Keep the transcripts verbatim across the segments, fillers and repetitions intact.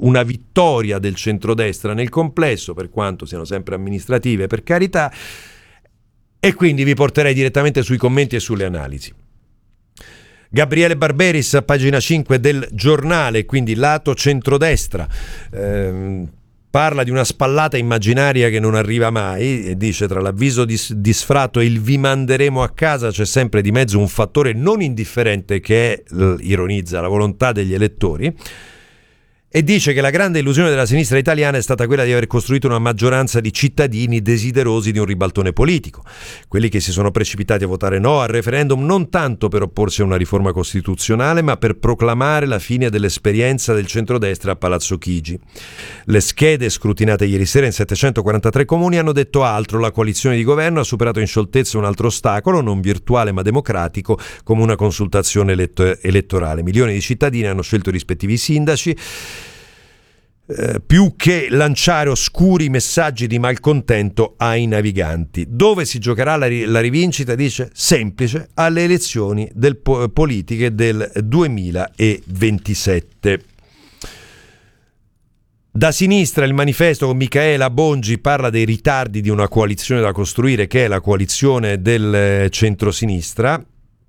una vittoria del centrodestra nel complesso, per quanto siano sempre amministrative, per carità, e quindi vi porterei direttamente sui commenti e sulle analisi. Gabriele Barberis a pagina cinque del Giornale, quindi lato centrodestra, ehm, parla di una spallata immaginaria che non arriva mai e dice: tra l'avviso di, di sfratto e il vi manderemo a casa c'è sempre di mezzo un fattore non indifferente che è, ironizza, la volontà degli elettori. E dice che la grande illusione della sinistra italiana è stata quella di aver costruito una maggioranza di cittadini desiderosi di un ribaltone politico, quelli che si sono precipitati a votare no al referendum non tanto per opporsi a una riforma costituzionale, ma per proclamare la fine dell'esperienza del centrodestra a Palazzo Chigi. Le schede scrutinate ieri sera in settecentoquarantatré comuni hanno detto altro. La coalizione di governo ha superato in scioltezza un altro ostacolo, non virtuale ma democratico, come una consultazione eletto- elettorale. Milioni di cittadini hanno scelto i rispettivi sindaci, Eh, più che lanciare oscuri messaggi di malcontento ai naviganti. Dove si giocherà la, ri- la rivincita? Dice semplice: alle elezioni del po- politiche del duemilaventisette. Da sinistra il manifesto con Micaela Bongi parla dei ritardi di una coalizione da costruire, che è la coalizione del centrosinistra,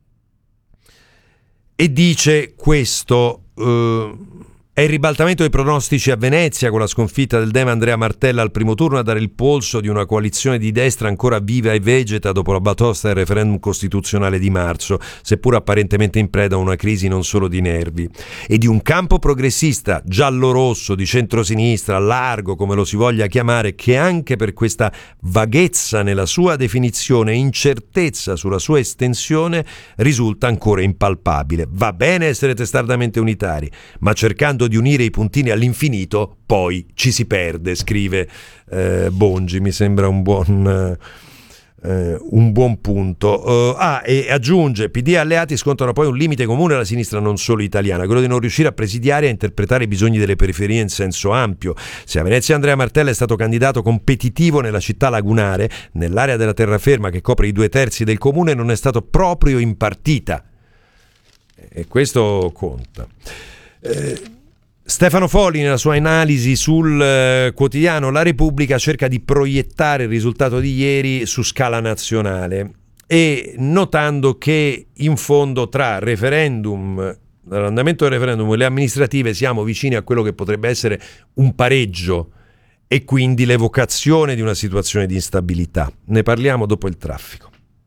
e dice questo: eh, è il ribaltamento dei pronostici a Venezia, con la sconfitta del Dem Andrea Martella al primo turno, a dare il polso di una coalizione di destra ancora viva e vegeta dopo la batosta del referendum costituzionale di marzo, seppur apparentemente in preda a una crisi non solo di nervi, e di un campo progressista giallo-rosso di centrosinistra, largo come lo si voglia chiamare, che anche per questa vaghezza nella sua definizione e incertezza sulla sua estensione risulta ancora impalpabile. Va bene essere testardamente unitari, ma cercando di unire i puntini all'infinito poi ci si perde, scrive eh, Bongi. Mi sembra un buon eh, un buon punto. Uh, ah, e aggiunge: P D e alleati scontano poi un limite comune alla sinistra non solo italiana, quello di non riuscire a presidiare e a interpretare i bisogni delle periferie in senso ampio. Se a Venezia Andrea Martella è stato candidato competitivo nella città lagunare, nell'area della terraferma che copre i due terzi del comune non è stato proprio in partita, e questo conta. eh, Stefano Folli, nella sua analisi sul eh, quotidiano La Repubblica, cerca di proiettare il risultato di ieri su scala nazionale, e notando che in fondo tra referendum, l'andamento del referendum e le amministrative siamo vicini a quello che potrebbe essere un pareggio, e quindi l'evocazione di una situazione di instabilità. Ne parliamo dopo il traffico.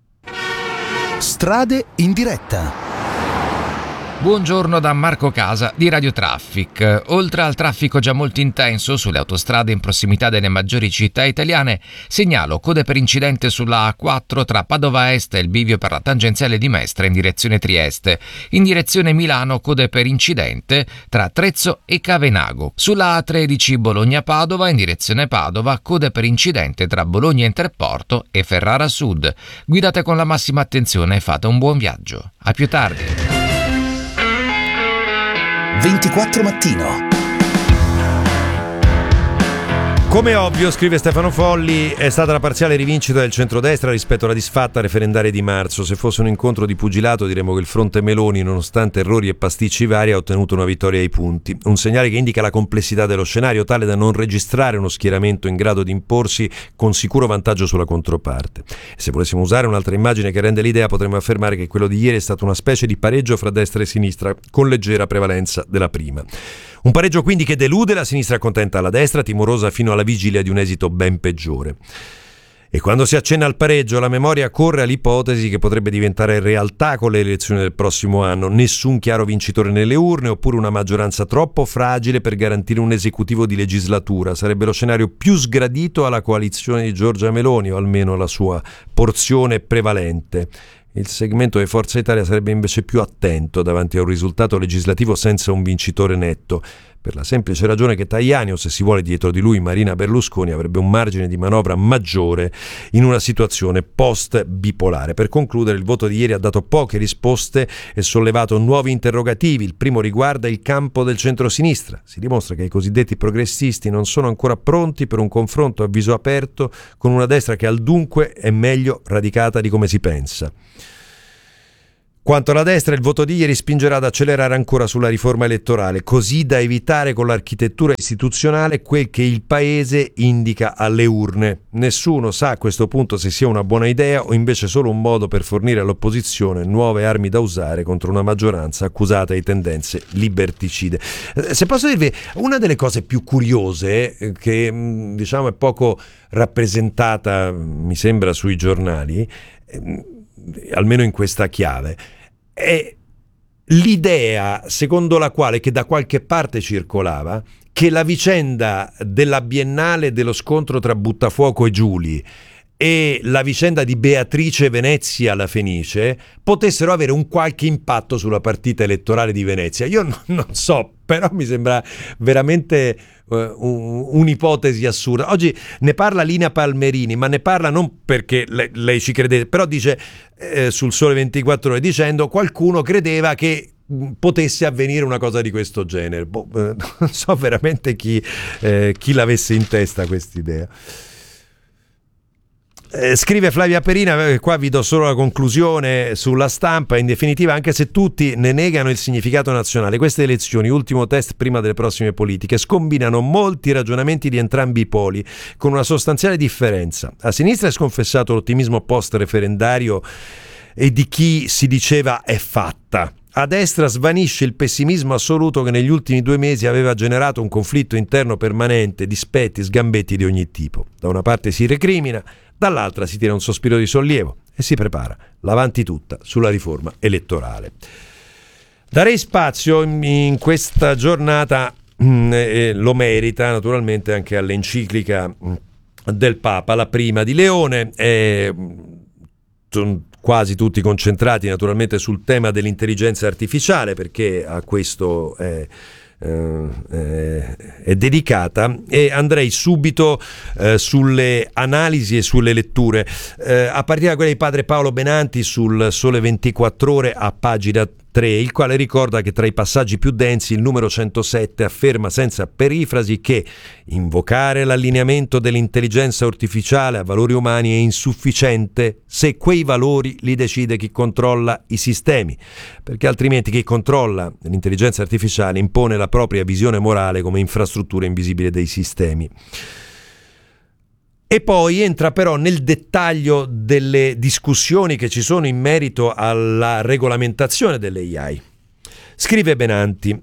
Strade in diretta. Buongiorno da Marco Casa di Radio Traffic. Oltre al traffico già molto intenso sulle autostrade in prossimità delle maggiori città italiane, segnalo code per incidente sulla A quattro tra Padova Est e il bivio per la tangenziale di Mestre in direzione Trieste. In direzione Milano code per incidente tra Trezzo e Cavenago. Sulla A tredici Bologna-Padova in direzione Padova code per incidente tra Bologna Interporto e Ferrara Sud. Guidate con la massima attenzione e fate un buon viaggio. A più tardi. ventiquattro mattino. Come ovvio, scrive Stefano Folli, è stata la parziale rivincita del centrodestra rispetto alla disfatta referendaria di marzo. Se fosse un incontro di pugilato diremmo che il fronte Meloni, nonostante errori e pasticci vari, ha ottenuto una vittoria ai punti. Un segnale che indica la complessità dello scenario, tale da non registrare uno schieramento in grado di imporsi con sicuro vantaggio sulla controparte. E se volessimo usare un'altra immagine che rende l'idea, potremmo affermare che quello di ieri è stato una specie di pareggio fra destra e sinistra, con leggera prevalenza della prima. Un pareggio quindi che delude la sinistra accontenta alla destra, timorosa fino alla vigilia di un esito ben peggiore. E quando si accenna al pareggio, la memoria corre all'ipotesi che potrebbe diventare realtà con le elezioni del prossimo anno. Nessun chiaro vincitore nelle urne, oppure una maggioranza troppo fragile per garantire un esecutivo di legislatura. Sarebbe lo scenario più sgradito alla coalizione di Giorgia Meloni, o almeno alla sua porzione prevalente. Il segmento di Forza Italia sarebbe invece più attento davanti a un risultato legislativo senza un vincitore netto, per la semplice ragione che Tajani, o se si vuole dietro di lui Marina Berlusconi, avrebbe un margine di manovra maggiore in una situazione post-bipolare. Per concludere, il voto di ieri ha dato poche risposte e sollevato nuovi interrogativi. Il primo riguarda il campo del centrosinistra. Si dimostra che i cosiddetti progressisti non sono ancora pronti per un confronto a viso aperto con una destra che al dunque è meglio radicata di come si pensa. Quanto alla destra, il voto di ieri spingerà ad accelerare ancora sulla riforma elettorale, così da evitare con l'architettura istituzionale quel che il paese indica alle urne. Nessuno sa a questo punto se sia una buona idea o invece solo un modo per fornire all'opposizione nuove armi da usare contro una maggioranza accusata di tendenze liberticide. Se posso dirvi, una delle cose più curiose, che diciamo è poco rappresentata, mi sembra, sui giornali, almeno in questa chiave, è l'idea secondo la quale, che da qualche parte circolava, che la vicenda della Biennale dello scontro tra Buttafuoco e Giuli e la vicenda di Beatrice Venezia la Fenice potessero avere un qualche impatto sulla partita elettorale di Venezia. Io non, non so, però mi sembra veramente uh, un, un'ipotesi assurda. Oggi ne parla Lina Palmerini, ma ne parla non perché lei, lei ci crede, però dice eh, sul Sole ventiquattro Ore, dicendo: qualcuno credeva che potesse avvenire una cosa di questo genere. Boh, eh, non so veramente chi, eh, chi l'avesse in testa quest'idea. Eh, scrive Flavia Perina, qua vi do solo la conclusione sulla Stampa: in definitiva, anche se tutti ne negano il significato nazionale, queste elezioni, ultimo test prima delle prossime politiche, scombinano molti ragionamenti di entrambi i poli, con una sostanziale differenza. A sinistra è sconfessato l'ottimismo post-referendario e di chi si diceva è fatta. A destra svanisce il pessimismo assoluto che negli ultimi due mesi aveva generato un conflitto interno permanente, dispetti, sgambetti di ogni tipo. Da una parte si recrimina, dall'altra si tira un sospiro di sollievo e si prepara l'avanti tutta sulla riforma elettorale. Darei spazio in questa giornata, mh, eh, lo merita naturalmente, anche all'enciclica del Papa, la prima di Leone. Eh, sono quasi tutti concentrati naturalmente sul tema dell'intelligenza artificiale, perché a questo è, eh, è dedicata, e andrei subito eh, sulle analisi e sulle letture, eh, a partire da quella di padre Paolo Benanti sul Sole ventiquattro Ore a pagina tre, il quale ricorda che tra i passaggi più densi il numero centosette afferma senza perifrasi che invocare l'allineamento dell'intelligenza artificiale a valori umani è insufficiente se quei valori li decide chi controlla i sistemi, perché altrimenti chi controlla l'intelligenza artificiale impone la propria visione morale come infrastruttura invisibile dei sistemi. E poi entra però nel dettaglio delle discussioni che ci sono in merito alla regolamentazione dell'A I. Scrive Benanti: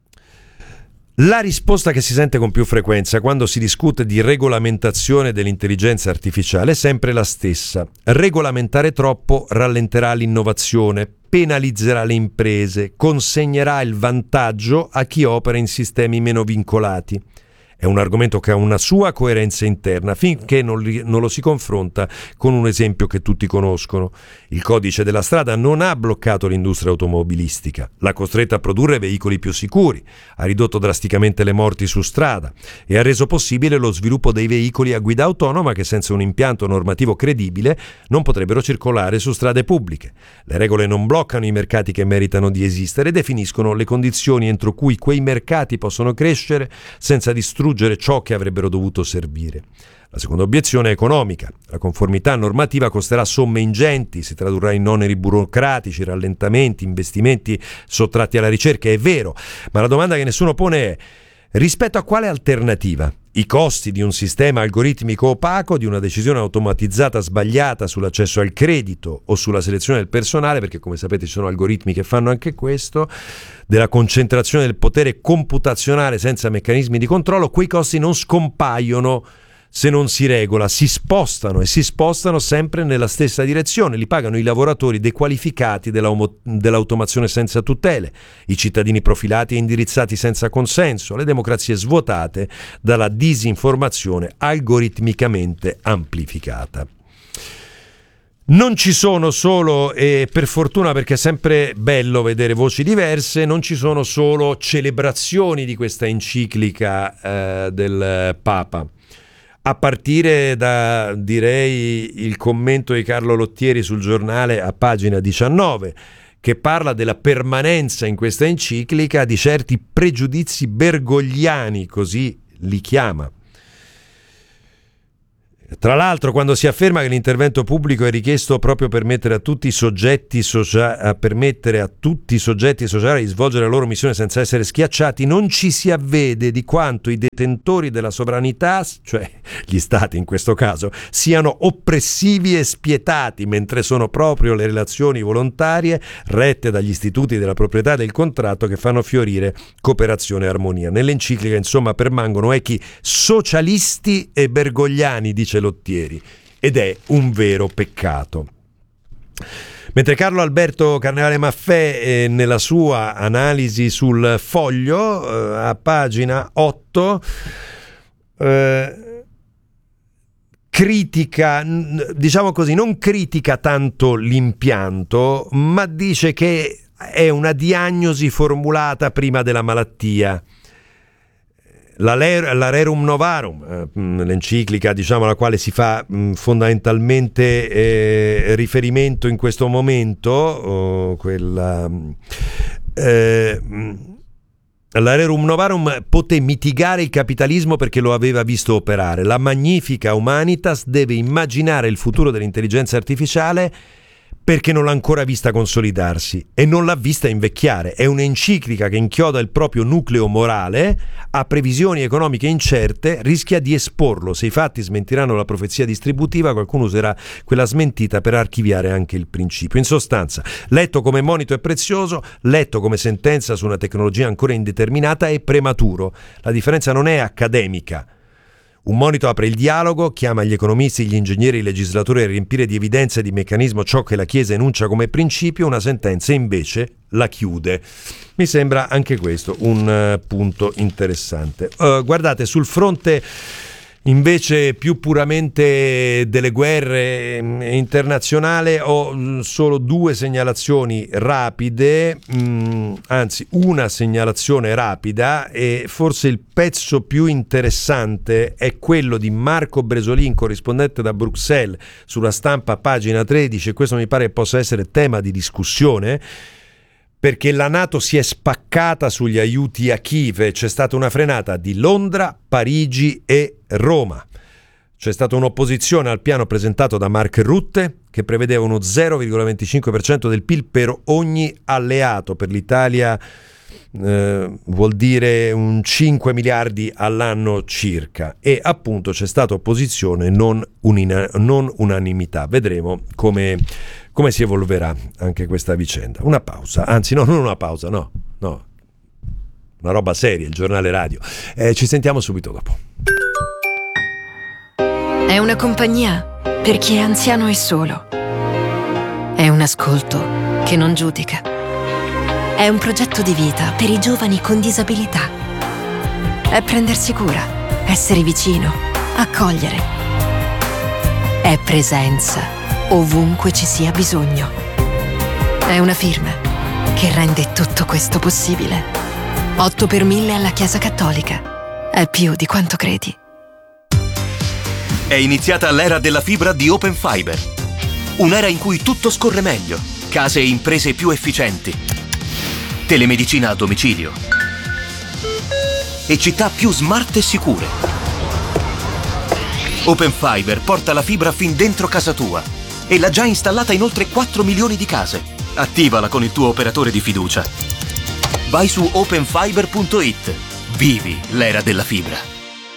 la risposta che si sente con più frequenza quando si discute di regolamentazione dell'intelligenza artificiale è sempre la stessa. Regolamentare troppo rallenterà l'innovazione, penalizzerà le imprese, consegnerà il vantaggio a chi opera in sistemi meno vincolati. È un argomento che ha una sua coerenza interna finché non, li, non lo si confronta con un esempio che tutti conoscono. Il codice della strada non ha bloccato l'industria automobilistica, l'ha costretta a produrre veicoli più sicuri, ha ridotto drasticamente le morti su strada e ha reso possibile lo sviluppo dei veicoli a guida autonoma che senza un impianto normativo credibile non potrebbero circolare su strade pubbliche. Le regole non bloccano i mercati che meritano di esistere, definiscono le condizioni entro cui quei mercati possono crescere senza distruggere ciò che avrebbero dovuto servire. La seconda obiezione è economica. La conformità normativa costerà somme ingenti, si tradurrà in oneri burocratici, rallentamenti, investimenti sottratti alla ricerca. È vero, ma la domanda che nessuno pone è: rispetto a quale alternativa? I costi di un sistema algoritmico opaco, di una decisione automatizzata sbagliata sull'accesso al credito o sulla selezione del personale, perché come sapete ci sono algoritmi che fanno anche questo, della concentrazione del potere computazionale senza meccanismi di controllo, quei costi non scompaiono se non si regola, si spostano e si spostano sempre nella stessa direzione, li pagano i lavoratori dequalificati dell'automazione senza tutele, i cittadini profilati e indirizzati senza consenso, le democrazie svuotate dalla disinformazione algoritmicamente amplificata. Non ci sono solo, e per fortuna perché è sempre bello vedere voci diverse, non ci sono solo celebrazioni di questa enciclica eh, del Papa. A partire da, direi, il commento di Carlo Lottieri sul Giornale a pagina diciannove, che parla della permanenza in questa enciclica di certi pregiudizi bergogliani, così li chiama. Tra l'altro, quando si afferma che l'intervento pubblico è richiesto proprio per permettere a tutti i soggetti sociali, a permettere a tutti i soggetti sociali di svolgere la loro missione senza essere schiacciati, non ci si avvede di quanto i detentori della sovranità, cioè gli stati in questo caso, siano oppressivi e spietati, mentre sono proprio le relazioni volontarie rette dagli istituti della proprietà e del contratto che fanno fiorire cooperazione e armonia. Nell'enciclica, insomma, permangono echi socialisti e bergogliani, dice Lottieri, ed è un vero peccato. Mentre Carlo Alberto Carnevale Maffè eh, nella sua analisi sul Foglio, eh, a pagina otto, eh, critica, diciamo così, non critica tanto l'impianto, ma dice che è una diagnosi formulata prima della malattia. La, la Rerum Novarum, eh, l'enciclica, diciamo, alla quale si fa mh, fondamentalmente eh, riferimento in questo momento, oh, quella, eh, la Rerum Novarum poté mitigare il capitalismo perché lo aveva visto operare. La Magnifica Humanitas deve immaginare il futuro dell'intelligenza artificiale perché non l'ha ancora vista consolidarsi e non l'ha vista invecchiare. È un'enciclica che inchioda il proprio nucleo morale a previsioni economiche incerte, rischia di esporlo. Se i fatti smentiranno la profezia distributiva, qualcuno userà quella smentita per archiviare anche il principio. In sostanza, letto come monito è prezioso, letto come sentenza su una tecnologia ancora indeterminata è prematuro. La differenza non è accademica. Un monito apre il dialogo, chiama gli economisti, gli ingegneri, i legislatori a riempire di evidenza e di meccanismo ciò che la Chiesa enuncia come principio, una sentenza invece la chiude. Mi sembra anche questo un uh, punto interessante. Uh, guardate, sul fronte invece più puramente delle guerre internazionali ho solo due segnalazioni rapide, mh, anzi una segnalazione rapida, e forse il pezzo più interessante è quello di Marco Bresolin, corrispondente da Bruxelles, sulla Stampa, pagina tredici, e questo mi pare possa essere tema di discussione, perché la NATO si è spaccata sugli aiuti a Kiev. C'è stata una frenata di Londra, Parigi e Roma. C'è stata un'opposizione al piano presentato da Mark Rutte, che prevedeva uno zero virgola venticinque per cento del P I L per ogni alleato. Per l'Italia eh, vuol dire un cinque miliardi all'anno circa, e appunto c'è stata opposizione, non, unina- non unanimità. Vedremo come, come si evolverà anche questa vicenda. Una pausa, anzi no, non una pausa, no, no, una roba seria, il giornale radio. Eh, ci sentiamo subito dopo. È una compagnia per chi è anziano e solo. È un ascolto che non giudica. È un progetto di vita per i giovani con disabilità. È prendersi cura, essere vicino, accogliere. È presenza ovunque ci sia bisogno. È una firma che rende tutto questo possibile. otto per mille alla Chiesa Cattolica. È più di quanto credi. È iniziata l'era della fibra di Open Fiber. Un'era in cui tutto scorre meglio, case e imprese più efficienti, telemedicina a domicilio e città più smart e sicure. Open Fiber porta la fibra fin dentro casa tua e l'ha già installata in oltre quattro milioni di case. Attivala con il tuo operatore di fiducia. Vai su open fiber punto it. Vivi l'era della fibra.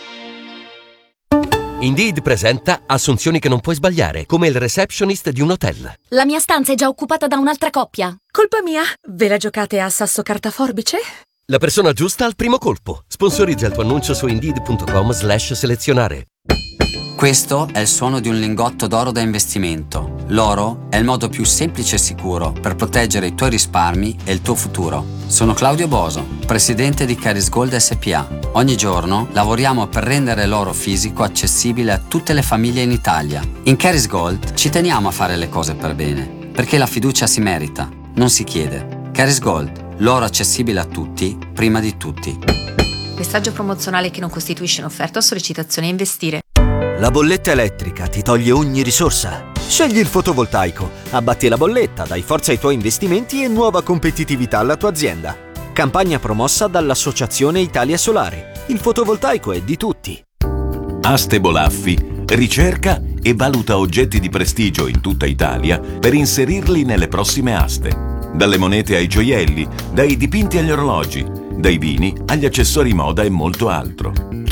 Indeed presenta assunzioni che non puoi sbagliare, come il receptionist di un hotel. La mia stanza è già occupata da un'altra coppia. Colpa mia? Ve la giocate a sasso carta forbice? La persona giusta al primo colpo. Sponsorizza il tuo annuncio su indeed punto com slash selezionare. Questo è il suono di un lingotto d'oro da investimento. L'oro è il modo più semplice e sicuro per proteggere i tuoi risparmi e il tuo futuro. Sono Claudio Boso, presidente di Caris Gold S P A. Ogni giorno lavoriamo per rendere l'oro fisico accessibile a tutte le famiglie in Italia. In Caris Gold ci teniamo a fare le cose per bene, perché la fiducia si merita, non si chiede. Caris Gold, l'oro accessibile a tutti, prima di tutti. Messaggio promozionale che non costituisce un'offerta o sollecitazione a investire. La bolletta elettrica ti toglie ogni risorsa. Scegli il fotovoltaico, abbatti la bolletta, dai forza ai tuoi investimenti e nuova competitività alla tua azienda. Campagna promossa dall'Associazione Italia Solare. Il fotovoltaico è di tutti. Aste Bolaffi ricerca e valuta oggetti di prestigio in tutta Italia per inserirli nelle prossime aste. Dalle monete ai gioielli, dai dipinti agli orologi, dai vini agli accessori moda e molto altro.